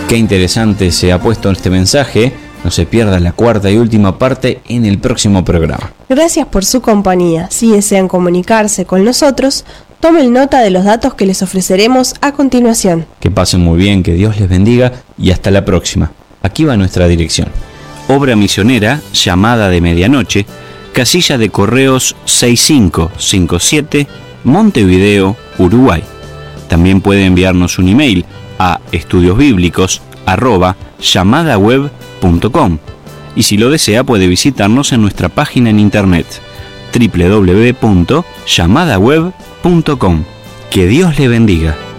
Qué interesante se ha puesto este mensaje. No se pierda la cuarta y última parte en el próximo programa. Gracias por su compañía. Si desean comunicarse con nosotros, tomen nota de los datos que les ofreceremos a continuación. Que pasen muy bien, que Dios les bendiga y hasta la próxima. Aquí va nuestra dirección. Obra Misionera, Llamada de Medianoche, Casilla de Correos 6557, Montevideo, Uruguay. También puede enviarnos un email a estudiosbiblicos@llamadaweb.com y si lo desea puede visitarnos en nuestra página en internet www.llamadaweb.com. Que Dios le bendiga.